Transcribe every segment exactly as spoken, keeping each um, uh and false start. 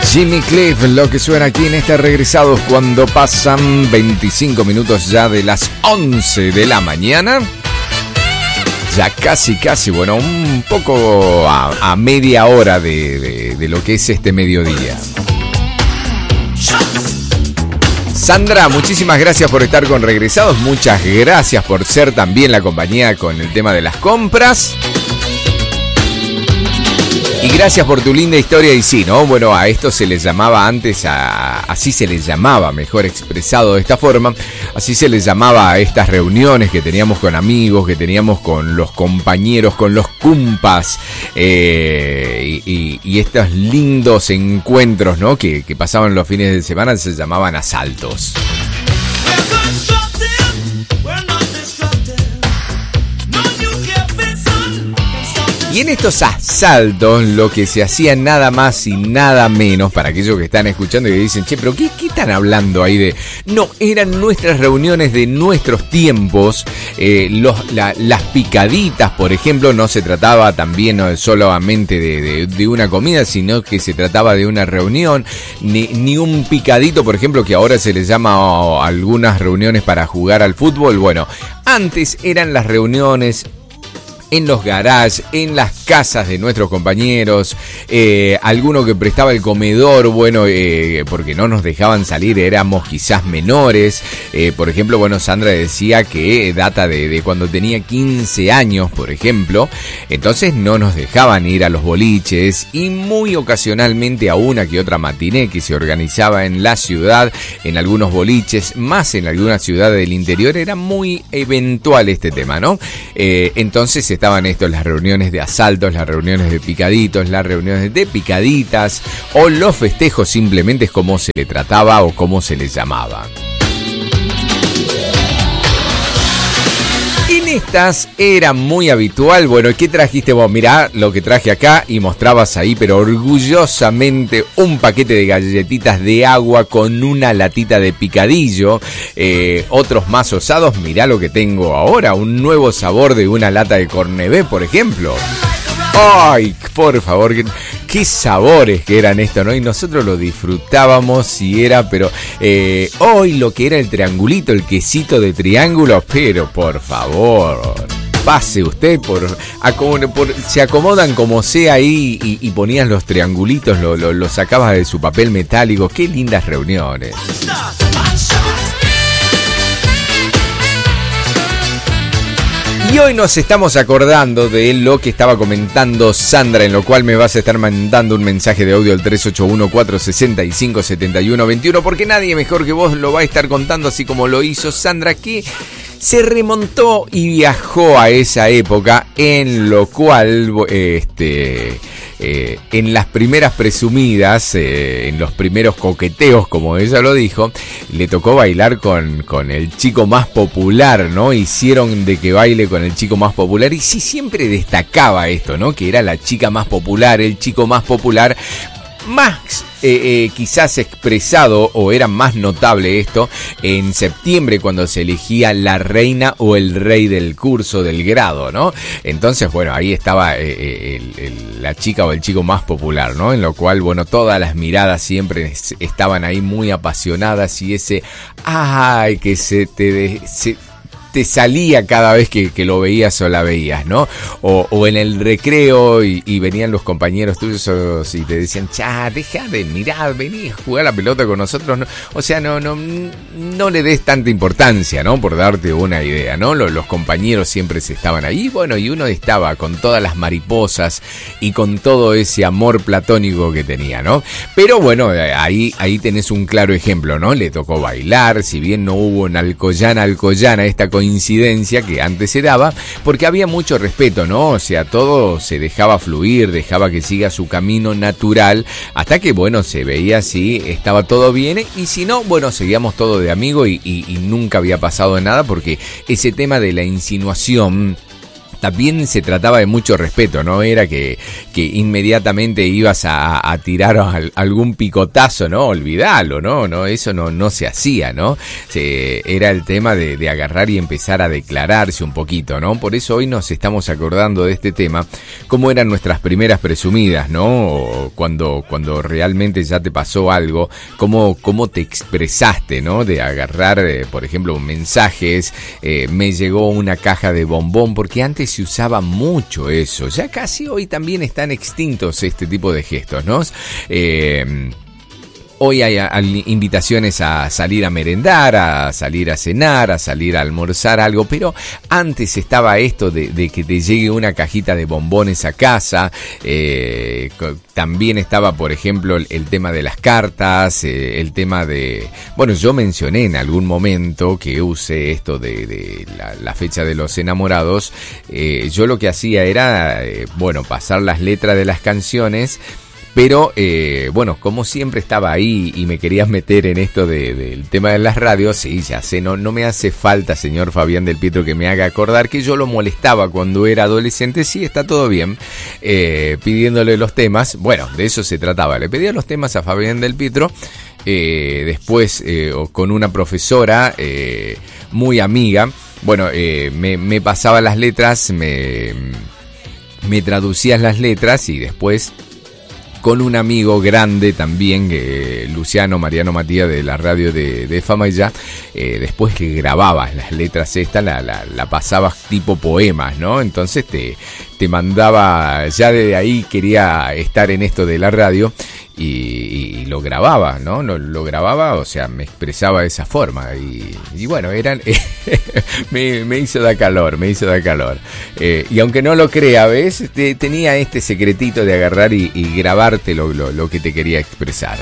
Jimmy Cliff, lo que suena aquí en este Regresados cuando pasan veinticinco minutos ya de las once de la mañana. Ya casi, casi, bueno, un poco a, a media hora de, de, de lo que es este mediodía. Sandra, muchísimas gracias por estar con Regresados. Muchas gracias por ser también la compañía con el tema de las compras. Y gracias por tu linda historia. Y sí, ¿no? Bueno, a esto se les llamaba antes, a, así se les llamaba, mejor expresado de esta forma, así se les llamaba a estas reuniones que teníamos con amigos, que teníamos con los compañeros, con los cumpas, eh, y, y, y estos lindos encuentros, ¿no? Que, que pasaban los fines de semana, se llamaban asaltos. Y en estos asaltos lo que se hacía nada más y nada menos, para aquellos que están escuchando y que dicen, che, pero ¿qué, qué están hablando ahí de...? No, eran nuestras reuniones de nuestros tiempos, eh, los, la, las picaditas, por ejemplo, no se trataba también no, solamente de, de, de una comida, sino que se trataba de una reunión, ni, ni un picadito, por ejemplo, que ahora se les llama oh, algunas reuniones para jugar al fútbol. Bueno, antes eran las reuniones en los garages, en las casas de nuestros compañeros, eh, alguno que prestaba el comedor, bueno, eh, porque no nos dejaban salir, éramos quizás menores, eh, por ejemplo, bueno, Sandra decía que data de, de cuando tenía quince años, por ejemplo, entonces no nos dejaban ir a los boliches y muy ocasionalmente a una que otra matiné que se organizaba en la ciudad, en algunos boliches, más en alguna ciudad del interior, era muy eventual este tema, ¿no? Eh, entonces estaban estos, las reuniones de asaltos, las reuniones de picaditos, las reuniones de picaditas o los festejos, simplemente es como se le trataba o cómo se le llamaba. En estas era muy habitual, bueno, ¿qué trajiste vos? Mirá lo que traje acá y mostrabas ahí, pero orgullosamente un paquete de galletitas de agua con una latita de picadillo, eh, otros más osados, mirá lo que tengo ahora, un nuevo sabor de una lata de Cornebé, por ejemplo. Ay, por favor, qué, qué sabores que eran esto, ¿no? Y nosotros lo disfrutábamos y era, pero eh, hoy lo que era el triangulito, el quesito de triángulo, pero por favor, pase usted por, por, por se acomodan como sea ahí y, y ponían los triangulitos, lo, lo, lo sacabas de su papel metálico, qué lindas reuniones. Y hoy nos estamos acordando de lo que estaba comentando Sandra, en lo cual me vas a estar mandando un mensaje de audio al tres ocho uno, cuatro seis cinco, siete uno dos uno, porque nadie mejor que vos lo va a estar contando, así como lo hizo Sandra, que se remontó y viajó a esa época, en lo cual, este... Eh, en las primeras presumidas, eh, en los primeros coqueteos, como ella lo dijo, le tocó bailar con, con el chico más popular, ¿no? Hicieron de que baile con el chico más popular y sí, siempre destacaba esto, ¿no? Que era la chica más popular, el chico más popular, más eh, eh, quizás expresado, o era más notable esto en septiembre, cuando se elegía la reina o el rey del curso, del grado, ¿no? Entonces, bueno, ahí estaba eh, el, el, la chica o el chico más popular, ¿no? En lo cual, bueno, todas las miradas siempre estaban ahí muy apasionadas y ese ay, que se te... De, se, te salía cada vez que, que lo veías o la veías, ¿no? O, o en el recreo y, y venían los compañeros tuyos y te decían, cha, deja de mirar, vení a jugar la pelota con nosotros, ¿no? O sea, no, no, no le des tanta importancia, ¿no? Por darte una idea, ¿no? Los, los compañeros siempre se estaban ahí, bueno, y uno estaba con todas las mariposas y con todo ese amor platónico que tenía, ¿no? Pero bueno, ahí, ahí tenés un claro ejemplo, ¿no? Le tocó bailar, si bien no hubo en Alcoyana, Alcoyana, esta coincidencia que antes se daba, porque había mucho respeto, ¿no? O sea, todo se dejaba fluir, dejaba que siga su camino natural, hasta que, bueno, se veía si estaba todo bien, y si no, bueno, seguíamos todo de amigo y, y, y nunca había pasado nada, porque ese tema de la insinuación también se trataba de mucho respeto, no era que, que inmediatamente ibas a, a tirar a, a algún picotazo, no, olvidalo, no, no, eso no, no se hacía, ¿no? Se, era el tema de, de agarrar y empezar a declararse un poquito, ¿no? Por eso hoy nos estamos acordando de este tema, cómo eran nuestras primeras presumidas, ¿no? Cuando, cuando realmente ya te pasó algo, cómo, cómo te expresaste, ¿no? De agarrar, eh, por ejemplo, mensajes, eh, me llegó una caja de bombón, porque antes se usaba mucho eso, ya casi hoy también están extintos este tipo de gestos, ¿no? Eh, hoy hay, hay invitaciones a salir a merendar, a salir a cenar, a salir a almorzar algo, pero antes estaba esto de, de que te llegue una cajita de bombones a casa, eh, también estaba, por ejemplo, el, el tema de las cartas, eh, el tema de... Bueno, yo mencioné en algún momento que usé esto de, de la, la fecha de los enamorados, eh, yo lo que hacía era, eh, bueno, pasar las letras de las canciones. Pero, eh, bueno, como siempre estaba ahí y me querías meter en esto de, del tema de las radios, sí, ya sé, no, no me hace falta, señor Fabián del Pietro, que me haga acordar que yo lo molestaba cuando era adolescente, sí, está todo bien, eh, pidiéndole los temas, bueno, de eso se trataba, le pedía los temas a Fabián del Pietro, eh, después eh, con una profesora eh, muy amiga, bueno, eh, me, me pasaba las letras, me, me traducías las letras y después... con un amigo grande también, eh, Luciano Mariano Matías de la radio de, de Fama y ya, eh, después que grababas las letras estas, la, la, la pasabas tipo poemas, ¿no? Entonces te, te mandaba, ya desde ahí quería estar en esto de la radio y, y lo grababa, ¿no? Lo, lo grababa, o sea, me expresaba de esa forma y, y bueno, eran me, me hizo dar calor, me hizo dar calor. Eh, y aunque no lo crea, ¿ves? Te, tenía este secretito de agarrar y, y grabarte lo, lo, lo que te quería expresar.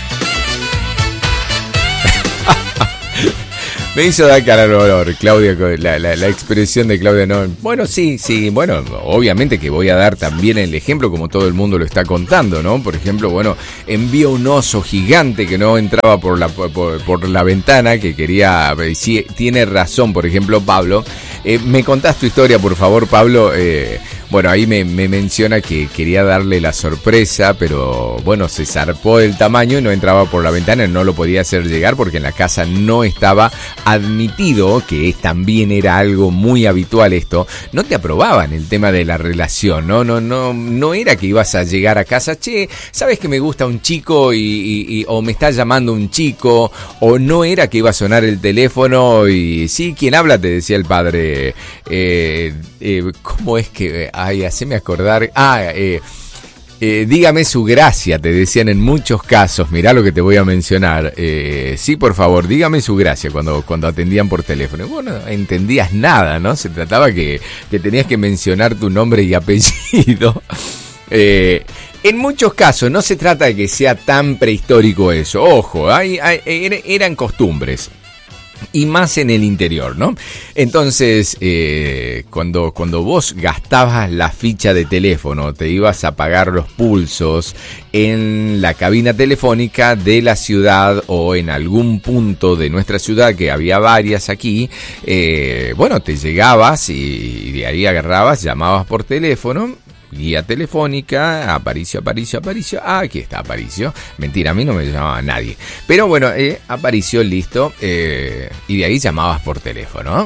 Me hizo dar calor, Claudia, la, la, la expresión de Claudia. No, bueno, sí, sí, bueno, obviamente que voy a dar también el ejemplo como todo el mundo lo está contando, ¿no? Por ejemplo, bueno, envió un oso gigante que no entraba por la, por, por la ventana, que quería, sí, tiene razón, por ejemplo, Pablo. Eh, ¿Me contás tu historia, por favor, Pablo? Eh, bueno, ahí me, me menciona que quería darle la sorpresa, pero bueno, se zarpó el tamaño y no entraba por la ventana, no lo podía hacer llegar porque en la casa no estaba admitido, que también era algo muy habitual esto, no te aprobaban el tema de la relación, no, no, no, no era que ibas a llegar a casa, che, sabes que me gusta un chico y, y, y o me está llamando un chico, o no era que iba a sonar el teléfono y sí, ¿quién habla? Te decía el padre, eh, eh, ¿cómo es que, ay, haceme acordar, ah, eh, Eh, dígame su gracia, te decían en muchos casos, mirá lo que te voy a mencionar, eh, sí, por favor, dígame su gracia cuando, cuando atendían por teléfono. Bueno, no entendías nada, ¿no? Se trataba que, que tenías que mencionar tu nombre y apellido. Eh, en muchos casos no se trata de que sea tan prehistórico eso, ojo, hay, hay, eran costumbres. Y más en el interior, ¿no? Entonces, eh, cuando, cuando vos gastabas la ficha de teléfono, te ibas a pagar los pulsos en la cabina telefónica de la ciudad o en algún punto de nuestra ciudad, que había varias aquí, eh, bueno, te llegabas y de ahí agarrabas, llamabas por teléfono. Guía telefónica, Aparicio, Aparicio, Aparicio, ah, aquí está Aparicio, mentira, a mí no me llamaba nadie, pero bueno, eh, Aparicio, listo, eh, y de ahí llamabas por teléfono,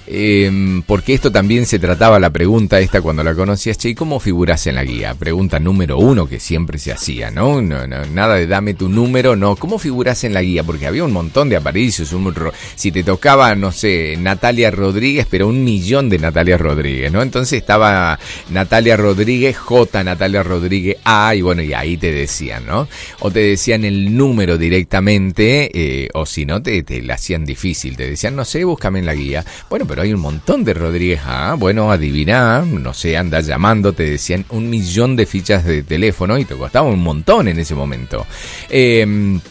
eh, porque esto también se trataba la pregunta esta cuando la conocías, che, ¿y cómo figurás en la guía? Pregunta número uno que siempre se hacía, ¿no? No, no, nada de dame tu número, no, ¿cómo figurás en la guía? Porque había un montón de Aparicios, un, si te tocaba, no sé, Natalia Rodríguez, pero un millón de Natalia Rodríguez, ¿no? Entonces estaba Natalia Rodríguez, J, Natalia Rodríguez A, y bueno, y ahí te decían, ¿no? O te decían el número directamente, eh, o si no, te, te la hacían difícil, te decían, no sé, búscame en la guía. Bueno, pero hay un montón de Rodríguez A, bueno, adiviná, no sé, anda llamando, te decían un millón de fichas de teléfono y te costaba un montón en ese momento. Eh...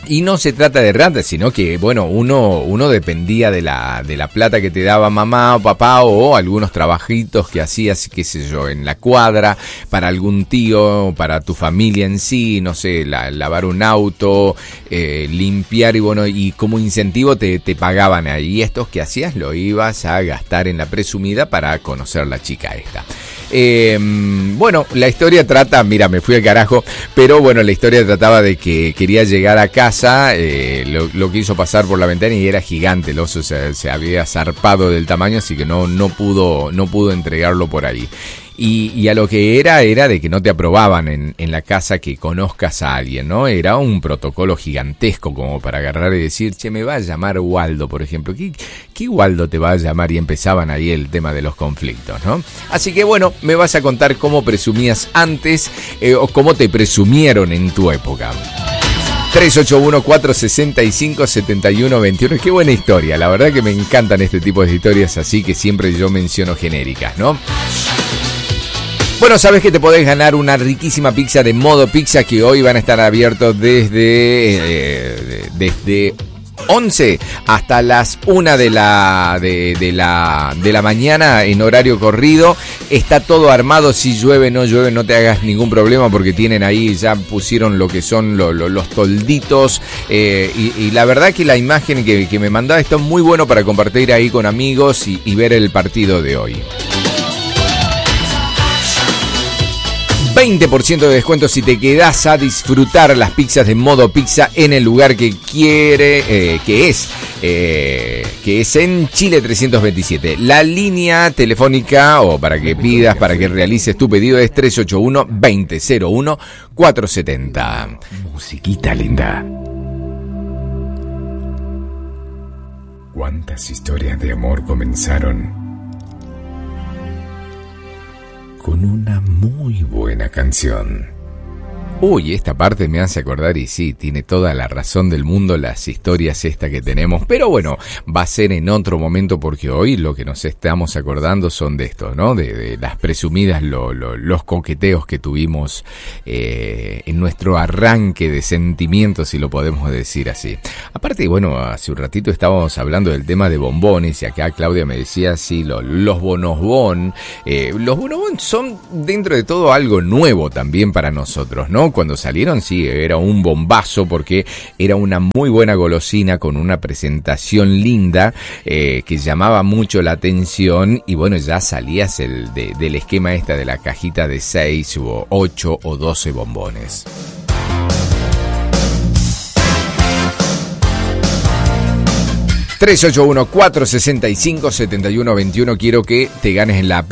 Y no se trata de rata, sino que, bueno, uno, uno dependía de la, de la plata que te daba mamá o papá o algunos trabajitos que hacías, qué sé yo, en la cuadra, para algún tío, para tu familia en sí, no sé, la, lavar un auto, eh, limpiar y bueno, y como incentivo te, te pagaban ahí. Y estos que hacías lo ibas a gastar en la presumida para conocer la chica esta. Eh, bueno, la historia trata, mira, me fui al carajo, pero bueno, la historia trataba de que quería llegar a casa, eh, lo, lo quiso pasar por la ventana y era gigante, el oso se, se había zarpado del tamaño, así que no, no pudo, no pudo entregarlo por ahí. Y, y a lo que era, era de que no te aprobaban en, en la casa que conozcas a alguien, ¿no? Era un protocolo gigantesco como para agarrar y decir, che, me va a llamar Waldo, por ejemplo. ¿Qué, qué Waldo te va a llamar? Y empezaban ahí el tema de los conflictos, ¿no? Así que bueno, me vas a contar cómo presumías antes eh, o cómo te presumieron en tu época. tres ocho uno, cuatro seis cinco, siete uno dos uno. Qué buena historia, la verdad que me encantan este tipo de historias así que siempre yo menciono genéricas, ¿no? Bueno, sabes que te podés ganar una riquísima pizza de Modo Pizza que hoy van a estar abiertos desde, eh, desde once hasta las una de la, de, de, la, de la mañana en horario corrido. Está todo armado, si llueve, no llueve, no te hagas ningún problema porque tienen ahí, ya pusieron lo que son lo, lo, los tolditos eh, y, y la verdad que la imagen que, que me mandaba está muy bueno para compartir ahí con amigos y, y ver el partido de hoy. veinte por ciento de descuento si te quedás a disfrutar las pizzas de Modo Pizza en el lugar que quiere, eh, que es, eh, que es en Chile trescientos veintisiete. La línea telefónica o para que pidas, para que realices tu pedido es tres ocho uno, veinte cero uno, cuatrocientos setenta. Musiquita linda. ¿Cuántas historias de amor comenzaron con una muy buena canción? Uy, esta parte me hace acordar y sí, tiene toda la razón del mundo las historias esta que tenemos, pero bueno, va a ser en otro momento porque hoy lo que nos estamos acordando son de esto, ¿no? De, de las presumidas, lo, lo, los coqueteos que tuvimos eh, en nuestro arranque de sentimientos, si lo podemos decir así. Aparte, bueno, hace un ratito estábamos hablando del tema de bombones y acá Claudia me decía, sí, lo, los bonobón, eh, los bonobón son dentro de todo algo nuevo también para nosotros, ¿no? Cuando salieron, sí, era un bombazo porque era una muy buena golosina con una presentación linda eh, que llamaba mucho la atención y bueno, ya salías el de, del esquema esta de la cajita de seis o ocho o doce bombones. tres ocho uno, cuatro seis cinco, siete uno dos uno. Quiero que te ganes en la